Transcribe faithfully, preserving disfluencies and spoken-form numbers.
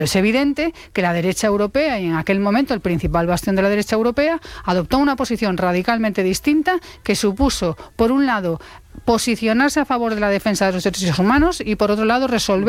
Es evidente que la derecha europea, y en aquel momento el principal bastión de la derecha europea, adoptó una posición radicalmente distinta que supuso, por un lado, posicionarse a favor de la defensa de los derechos humanos y, por otro lado, resolver